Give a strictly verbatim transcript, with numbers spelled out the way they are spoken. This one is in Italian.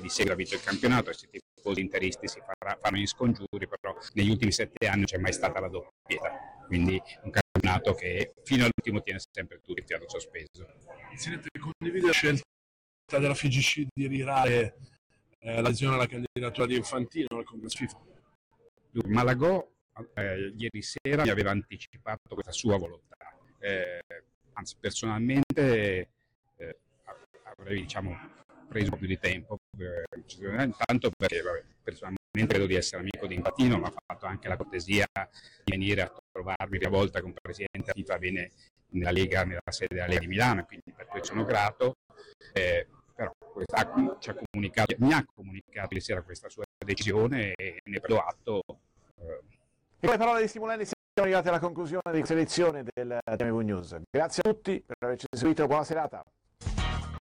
di seguito ha vinto il campionato, e se i tifosi interisti si farà, fanno gli scongiuri, però negli ultimi sette anni non c'è mai stata la doppietta, quindi un campionato che fino all'ultimo tiene sempre tutti il fiato sospeso. Presidente, condivide la scelta della F I G C di rirare eh, l'adesione alla candidatura di Infantino al congresso FIFA? Malagò eh, ieri sera mi aveva anticipato questa sua volontà, eh, anzi personalmente eh, avrei diciamo, preso un po' più di tempo, eh, tanto perché vabbè, personalmente credo di essere amico di Infantino, ma ha fatto anche la cortesia di venire a trovarmi una volta che un presidente FIFA viene nella Lega, nella sede della Lega di Milano, quindi per questo sono grato, eh, però ha, ci ha comunicato, mi ha comunicato ieri sera questa sua decisione e ne prendo atto. Eh. E con le parole di Stimolelli siamo arrivati alla conclusione di questa edizione del T M V News. Grazie a tutti per averci seguito, buona serata.